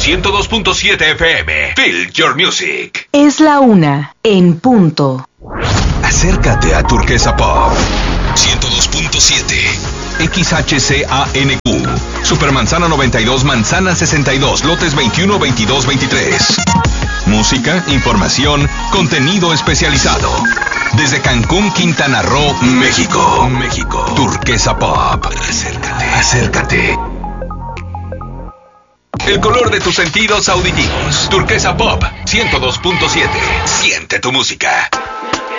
102.7 FM. Feel your music. Es la 1 en punto. Acércate a Turquesa Pop 102.7 XHCANQ Supermanzana 92, Manzana 62, lotes 21, 22, 23. Música, información, contenido especializado. Desde Cancún, Quintana Roo, México. Turquesa Pop. Acércate. El color de tus sentidos auditivos. Turquesa Pop 102.7. Siente tu música.